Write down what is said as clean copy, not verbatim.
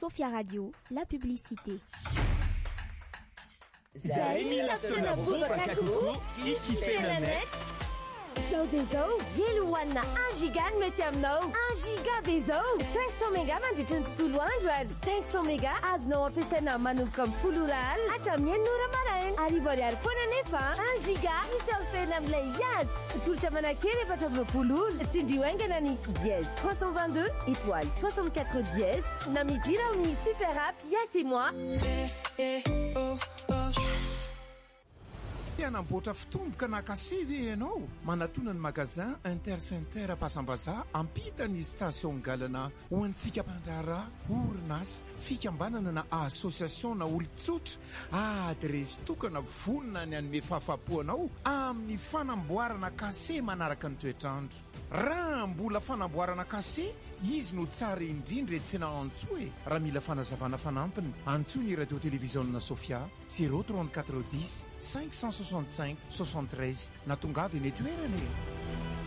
Sophia Radio, la publicité. Zay mila fotoana bobaka kokoa ikifena net. Zao de zao, yeluana 1 giga no mety aminao. 1 giga de zao, 500 méga mandritra ny tontolo andro ary 500 méga azonao ampiasaina manomboka amin'ny 10 oral hatramin'ny 9 ora maraina. Arivo ariary foana nefa 1 giga misy alfena amin'ilay azy. Tolotra manakely 420 ora. Tsindrio aingana ny dièse 322 étoile 64 dièse na midira amin'ny super app Yes et moi. Anamboatra fitomboka nakasivy ianao manatona ny magasin Intercenter Pasambaza ampita ny station galana ho antsika mpandrara orinasa fikambanana na association na olon-tsotra adresy tokana vonona ny anome fahafapoanao amin'ny fanamboarana kase manaraka ny toetrandro. Raha mbola fanamboarana kase izy no tsara indrindra ety tena antso raha mila fanazavana fanampiny antsoa ny radio télévision Sophia 034 10 565 73 na tongavy ny toerana.